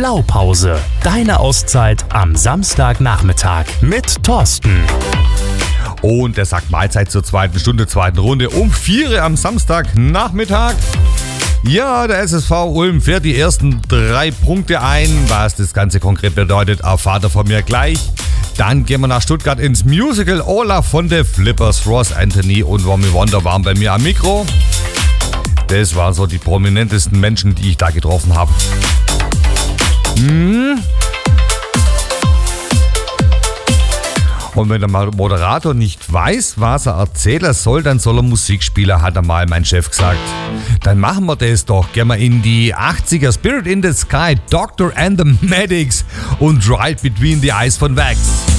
Blaupause, deine Auszeit am Samstagnachmittag mit Thorsten. Und der sagt Mahlzeit zur zweiten Stunde, zweiten Runde um 4 Uhr am Samstagnachmittag. Ja, der SSV Ulm fährt die ersten 3 Punkte ein. Was das Ganze konkret bedeutet, erfahrt ihr von mir gleich. Dann gehen wir nach Stuttgart ins Musical. Olaf von The Flippers, Ross Anthony und Romy Wonder waren bei mir am Mikro. Das waren so die prominentesten Menschen, die ich da getroffen habe. Und wenn der Moderator nicht weiß, was er erzählen soll, dann soll er Musik spielen, hat einmal mein Chef gesagt. Dann machen wir das doch. Gehen wir in die 80er, Spirit in the Sky, Doctor and the Medics und Right Between the Eyes von Wax.